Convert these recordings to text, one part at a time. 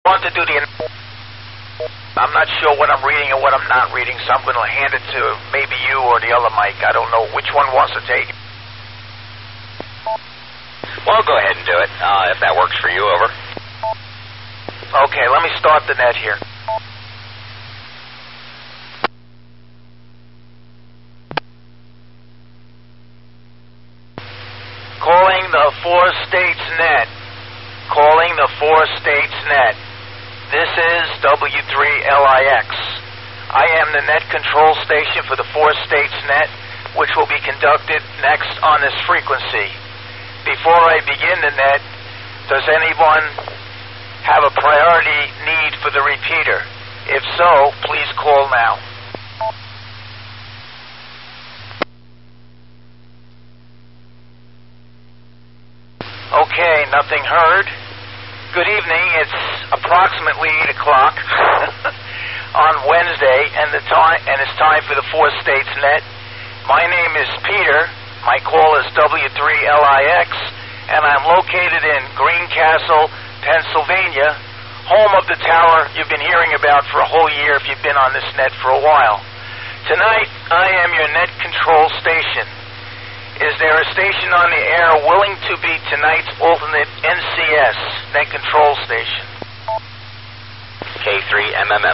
want to do the... I'm not sure what I'm reading and what I'm not reading, so I'm going to hand it to maybe you or the other Mike. I don't know which one wants to take it. Well, go ahead and do it, if that works for you. Over. Okay, let me start the net here. Calling the 4 states net. Calling the 4 states net. This is W3LIX. I am the net control station for the 4 states net, which will be conducted next on this frequency. Before I begin the net, does anyone have a priority need for the repeater? If so, please call now. Okay, nothing heard. Good evening. It's approximately 8 o'clock on Wednesday, and it's time for the 4 states net. My name is Peter. My call is W3LIX, and I'm located in Greencastle, Pennsylvania, home of the tower you've been hearing about for a whole year if you've been on this net for a while. Tonight, I am your net control station. Is there a station on the air willing to be tonight's alternate NCS, net control station? K3MMM.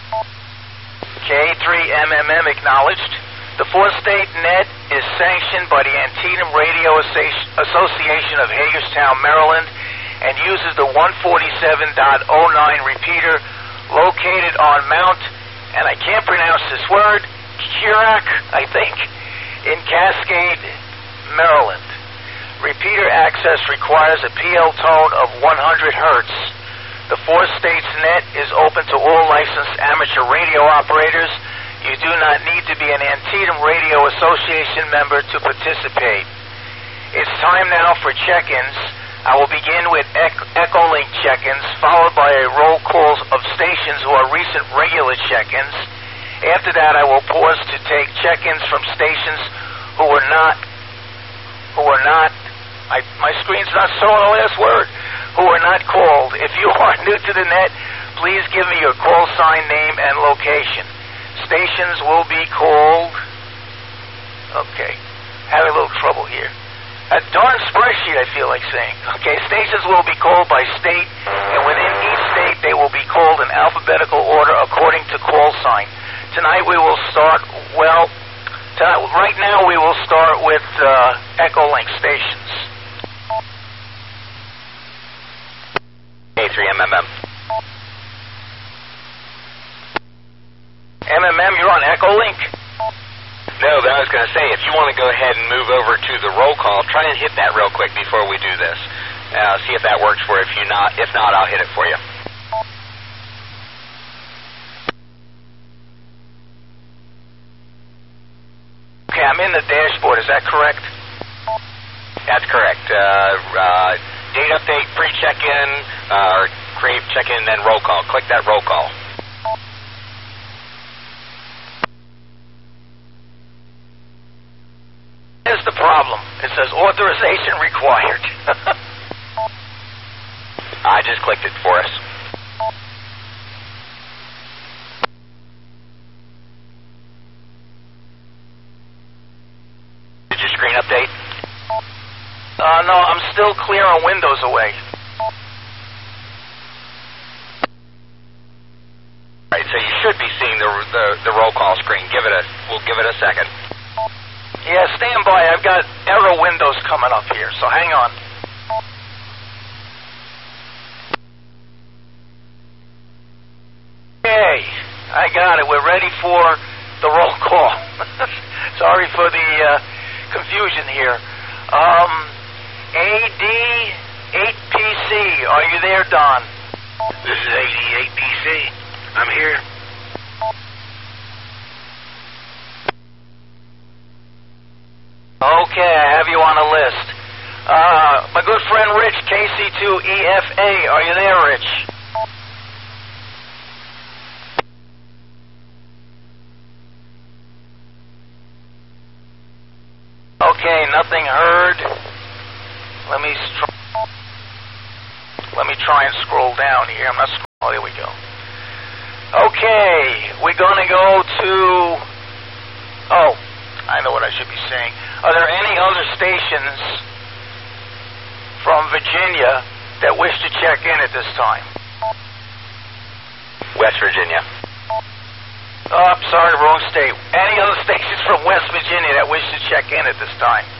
K3MMM acknowledged. The 4-state net is sanctioned by the Antietam Radio Association of Hagerstown, Maryland, and uses the 147.09 repeater located on Mount, and I can't pronounce this word, Chirac, I think, in Cascade, Maryland. Repeater access requires a PL tone of 100 hertz. The 4 states net is open to all licensed amateur radio operators. You do not need to be an Antietam Radio Association member to participate. It's time now for check-ins. I will begin with Echolink check-ins, followed by a roll calls of stations who are recent regular check-ins. After that, I will pause to take check-ins from stations who are not, my screen's not showing the last word, who are not called. If you are new to the net, please give me your call sign, name, and location. Stations will be called, okay, having a little trouble here. A darn spreadsheet, I feel like saying. Okay, stations will be called by state, and within each state, they will be called in alphabetical order according to call sign. Tonight we will start, right now we will start with Echolink stations. K3MMM. MMM, you're on Echolink? No, but I was going to say, if you want to go ahead and move over to the roll call, try and hit that real quick before we do this. See if that works for you. If not, I'll hit it for you. Okay, I'm in the dashboard. Is that correct? That's correct. Date update, pre-check-in, or create check-in, then roll call. Click that roll call. Here's the problem. It says authorization required. I just clicked it for us. Did your screen update? No, I'm still clear on Windows away. Right, so you should be seeing the roll call screen. We'll give it a second. Yeah, stand by. I've got error windows coming up here, so hang on. Okay, I got it. We're ready for the roll call. Sorry for the confusion here. AD8PC, are you there, Don? This is AD8PC. I'm here. Okay, I have you on a list. My good friend Rich, KC2EFA, are you there, Rich? Okay, nothing heard. Let me try and scroll down here. I'm not Oh, there we go. Okay, we're going to go to... Oh, I know what I should be saying. Are there any other stations from Virginia that wish to check in at this time? West Virginia. Oh, I'm sorry, wrong state. Any other stations from West Virginia that wish to check in at this time?